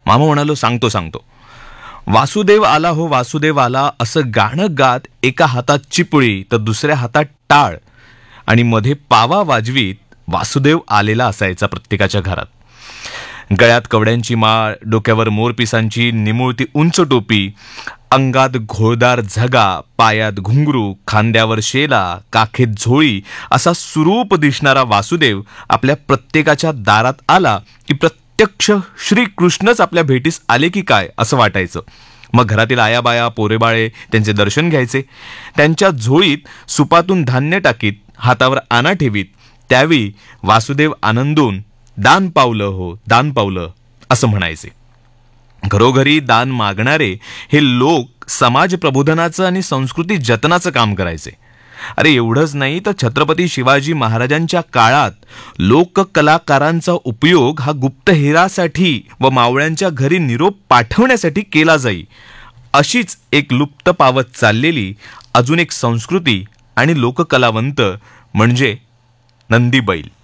मामा म्हणालो, सांगतो सांगतो. वासुदेव आला हो वासुदेव आला असं गाणं गात एका हातात चिपळी तर दुसऱ्या हातात टाळ आणि मध्ये पावा वाजवीत वासुदेव आलेला असायचा प्रत्येकाच्या घरात. गळ्यात कवड्यांची माळ, डोक्यावर मोरपिसांची निमुळती उंच टोपी, अंगात घोळदार झगा, पायात घुंगरू, खांद्यावर शेला, काखेत झोळी असा सुरूप दिसणारा वासुदेव आपल्या प्रत्येकाच्या दारात आला की प्रत्यक्ष श्रीकृष्णच आपल्या भेटीस आले की काय असं वाटायचं. मग घरातील आयाबाया, पोरेबाळे त्यांचे दर्शन घ्यायचे. त्यांच्या झोळीत सुपातून धान्य टाकीत, हातावर आणा ठेवीत. त्यावेळी वासुदेव आनंदून दान पावलं हो दान पावलं असं म्हणायचे. घरोघरी दान मागणारे हे लोक समाज प्रबोधनाचं आणि संस्कृती जतनाचं काम करायचे. अरे एवढंच नाही तर छत्रपती शिवाजी महाराजांच्या काळात लोककलाकारांचा उपयोग हा गुप्तहेरासाठी व मावळ्यांच्या घरी निरोप पाठवण्यासाठी केला जाई. अशीच एक लुप्त पावत चाललेली अजून एक संस्कृती आणि लोककलावंत म्हणजे नंदी बैल.